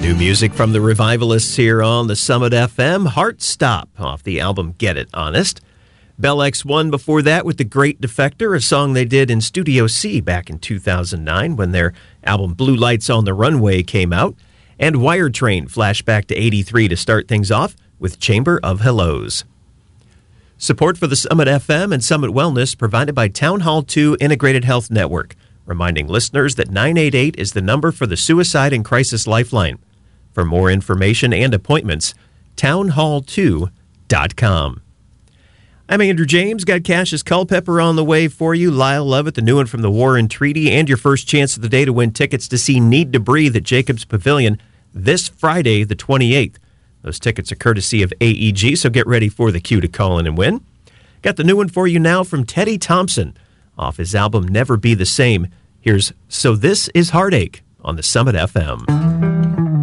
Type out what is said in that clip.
New music from the Revivalists here on the Summit FM. Heart Stop off the album Get It Honest. Bell X1 before that with The Great Defector, a song they did in Studio C back in 2009 when their album Blue Lights on the Runway came out. And Wire Train flashback to 83 to start things off with Chamber of Hellos. Support for the Summit FM and Summit Wellness provided by Town Hall 2 Integrated Health Network, reminding listeners that 988 is the number for the Suicide and Crisis Lifeline. For more information and appointments, townhall2.com. I'm Andrew James. Got Cash's Culpepper on the way for you. Lyle Lovett, the new one from the War and Treaty, and your first chance of the day to win tickets to see Need to Breathe at Jacobs Pavilion this Friday, the 28th. Those tickets are courtesy of AEG, so get ready for the cue to call in and win. Got the new one for you now from Teddy Thompson off his album Never Be the Same. Here's So This Is Heartache on the Summit FM.